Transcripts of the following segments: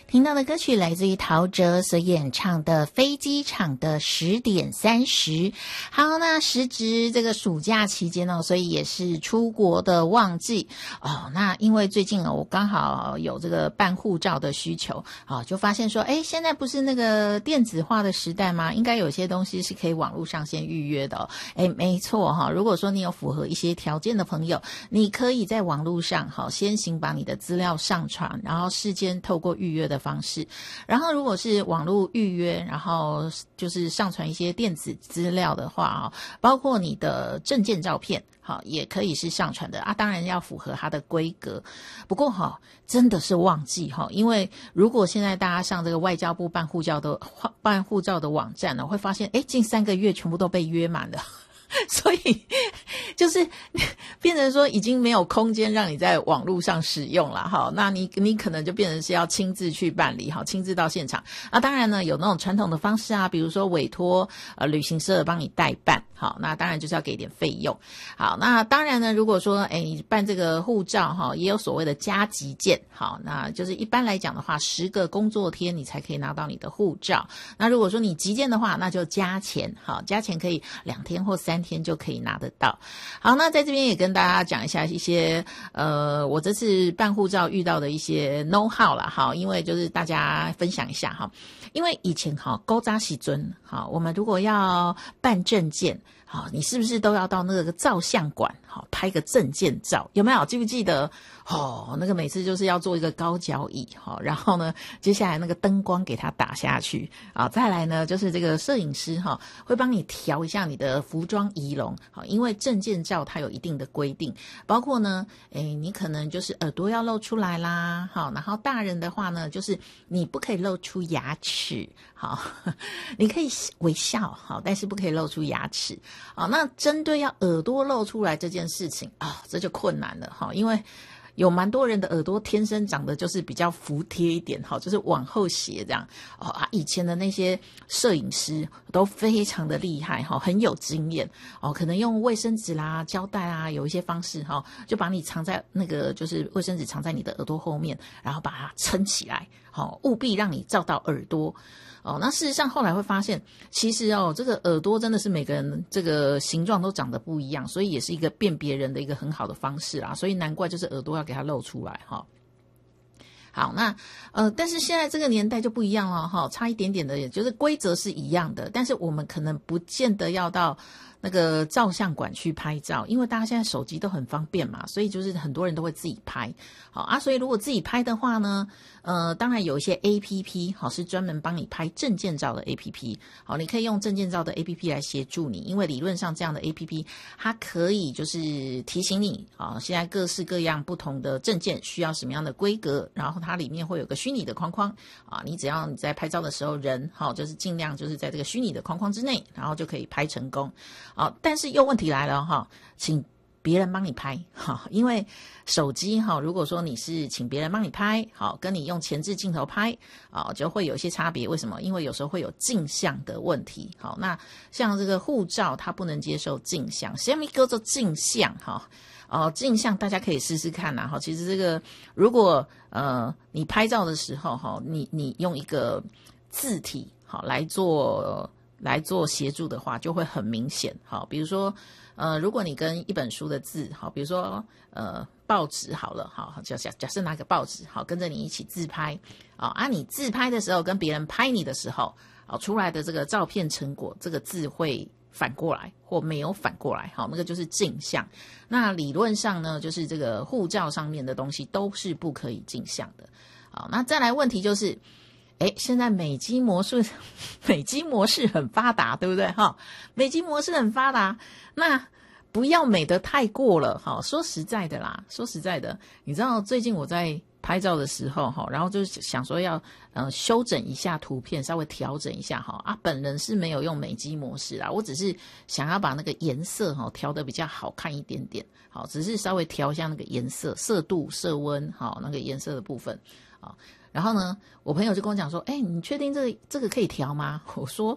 听到的歌曲来自于陶喆所演唱的《飞机场的10点30》。好，那时值这个暑假期间哦，所以也是出国的旺季哦。那因为最近我刚好有这个办护照的需求，就发现说，现在不是那个电子化的时代吗？应该有些东西是可以网络上先预约的哦。没错哈，如果说你有符合一些条件的朋友，你可以在网络上先行把你的资料上传，然后事先透过预约的方式，然后如果是网络预约，然后就是上传一些电子资料的话包括你的证件照片也可以是上传的啊，当然要符合它的规格。不过真的是忘记因为如果现在大家上这个外交部办护照的网站呢，会发现近3个月全部都被约满了。所以就是变成说已经没有空间让你在网络上使用了那你可能就变成是要亲自去办理亲自到现场啊。当然呢，有那种传统的方式啊，比如说委托旅行社帮你代办那当然就是要给点费用。好，那当然呢，如果说你办这个护照也有所谓的加急件那就是一般来讲的话10个工作天你才可以拿到你的护照。那如果说你急件的话，那就加钱加钱可以2天或3天就可以拿得到。好，那在这边也跟大家讲一下一些我这次办护照遇到的一些 know how 啦因为就是大家分享一下因为以前古早时阵我们如果要办证件你是不是都要到那个照相馆拍个证件照？有没有记不记得那个每次就是要做一个高脚椅然后呢接下来那个灯光给它打下去再来呢就是这个摄影师会帮你调一下你的服装仪容因为证件照它有一定的规定，包括呢你可能就是耳朵要露出来啦然后大人的话呢就是你不可以露出牙齿你可以微笑但是不可以露出牙齿那针对要耳朵露出来这件事情这就困难了因为有蛮多人的耳朵天生长得就是比较服帖一点就是往后斜这样以前的那些摄影师都非常的厉害很有经验可能用卫生纸啦胶带啊有一些方式就把你藏在那个就是卫生纸藏在你的耳朵后面，然后把它撑起来务必让你照到耳朵那事实上后来会发现，其实这个耳朵真的是每个人这个形状都长得不一样，所以也是一个辨别人的一个很好的方式啦。所以难怪就是耳朵要给它露出来好，那但是现在这个年代就不一样了差一点点的，也就是规则是一样的，但是我们可能不见得要到那个照相馆去拍照，因为大家现在手机都很方便嘛，所以就是很多人都会自己拍所以如果自己拍的话呢当然有一些 APP 是专门帮你拍证件照的 APP 你可以用证件照的 APP 来协助你，因为理论上这样的 APP 它可以就是提醒你现在各式各样不同的证件需要什么样的规格，然后它里面会有个虚拟的框框你只要你在拍照的时候人就是尽量就是在这个虚拟的框框之内，然后就可以拍成功但是又问题来了请别人帮你拍因为手机如果说你是请别人帮你拍跟你用前置镜头拍就会有一些差别。为什么？因为有时候会有镜像的问题那像这个护照它不能接受镜像，什么叫做镜像镜像大家可以试试看其实这个如果你拍照的时候你用一个字体来做协助的话就会很明显比如说如果你跟一本书的字比如说报纸好了假设拿个报纸跟着你一起自拍你自拍的时候跟别人拍你的时候出来的这个照片成果这个字会反过来或没有反过来那个就是镜像。那理论上呢就是这个护照上面的东西都是不可以镜像的那再来问题就是现在美肌模式很发达，对不对美肌模式很发达，那不要美得太过了说实在的你知道最近我在拍照的时候然后就想说要修整一下图片，稍微调整一下本人是没有用美肌模式啦，我只是想要把那个颜色调得比较好看一点点只是稍微调一下那个颜色色度色温那个颜色的部分然后呢我朋友就跟我讲说你确定这个可以调吗？我说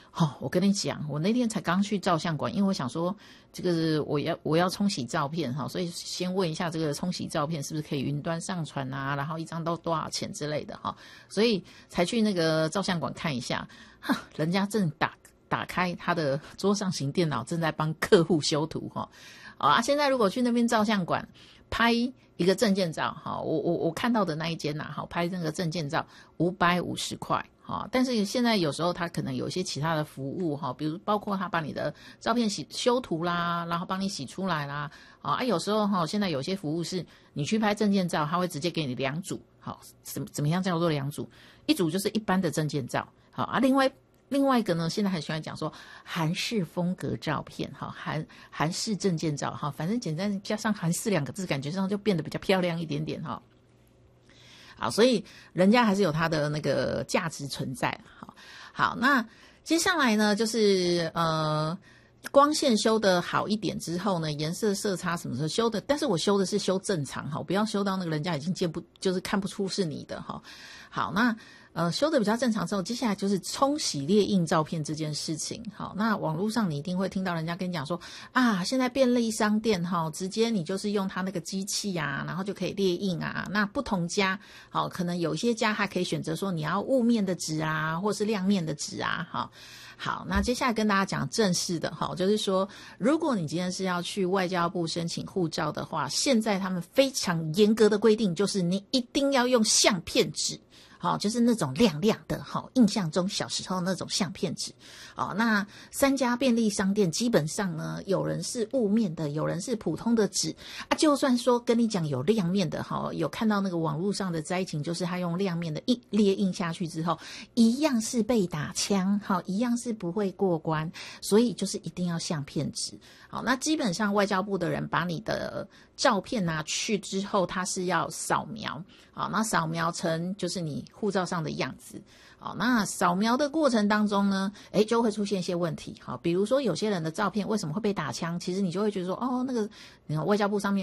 我跟你讲，我那天才刚去照相馆，因为我想说这个我要冲洗照片所以先问一下这个冲洗照片是不是可以云端上传啊，然后一张都多少钱之类的所以才去那个照相馆看一下，人家正打开他的桌上型电脑，正在帮客户修图现在如果去那边照相馆拍一个证件照我看到的那一间拍那个证件照550块但是现在有时候他可能有一些其他的服务比如包括他把你的照片修图啦，然后帮你洗出来啦有时候现在有些服务是你去拍证件照，他会直接给你2组怎么样叫做2组？一组就是一般的证件照另外一个呢，现在很喜欢讲说韩式风格照片韩式证件照反正简单加上韩式2个字，感觉上就变得比较漂亮一点点所以人家还是有它的那个价值存在好，那接下来呢就是光线修得好一点之后呢，颜色色差什么时候修的，但是我修的是修正常不要修到那个人家已经就是看不出是你的好，那修的比较正常之后，接下来就是冲洗列印照片这件事情那网络上你一定会听到人家跟你讲说现在便利商店直接你就是用它那个机器然后就可以列印那不同家可能有些家还可以选择说你要雾面的纸或是亮面的纸好，那接下来跟大家讲正式的就是说如果你今天是要去外交部申请护照的话，现在他们非常严格的规定，就是你一定要用相片纸就是那种亮亮的印象中小时候那种相片纸那3家便利商店基本上呢，有人是雾面的，有人是普通的纸就算说跟你讲有亮面的有看到那个网络上的灾情，就是他用亮面的列印下去之后，一样是被打枪一样是不会过关，所以就是一定要相片纸那基本上外交部的人把你的照片拿去之后，他是要扫描那扫描成就是你护照上的样子那扫描的过程当中呢就会出现一些问题比如说有些人的照片为什么会被打枪，其实你就会觉得说那个外交部上面